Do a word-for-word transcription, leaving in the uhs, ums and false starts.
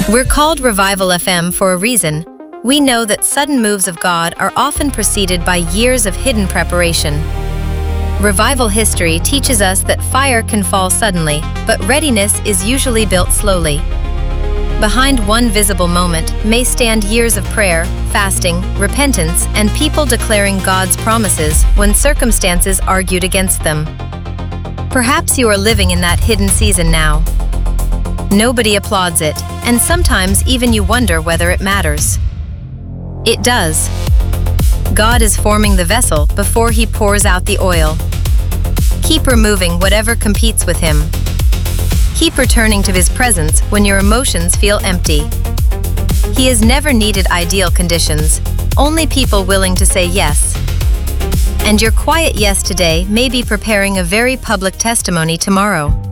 We're called Revival F M for a reason. We know that sudden moves of God are often preceded by years of hidden preparation. Revival history teaches us that fire can fall suddenly, but readiness is usually built slowly. Behind one visible moment may stand years of prayer, fasting, repentance, and people declaring God's promises when circumstances argued against them. Perhaps you are living in that hidden season now. Nobody applauds it, and sometimes even you wonder whether it matters. It does. God is forming the vessel before He pours out the oil. Keep removing whatever competes with Him. Keep returning to His presence when your emotions feel empty. He has never needed ideal conditions, only people willing to say yes. And your quiet yes today may be preparing a very public testimony tomorrow.